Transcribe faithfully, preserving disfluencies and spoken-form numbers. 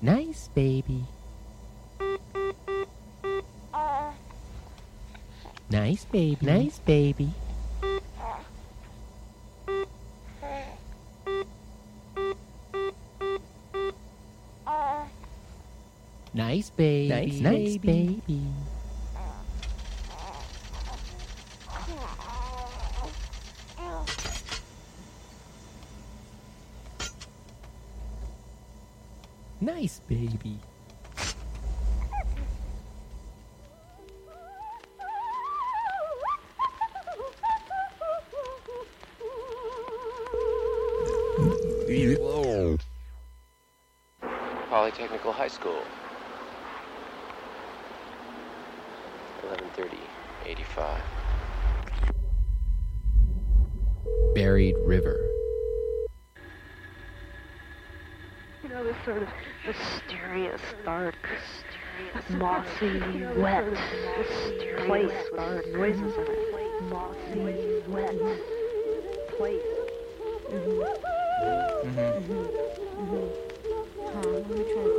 Nice baby. Nice baby. Nice baby. Nice baby. Nice, nice baby. baby. Nice baby. Polytechnical High School. eleven thirty, eighty-five. Buried River. You know, this sort of mysterious, dark, mossy, wet place with our noises in it. Mossy, wet place. Mm-hmm. Mm-hmm. Mm-hmm. Mm-hmm. Huh, let me try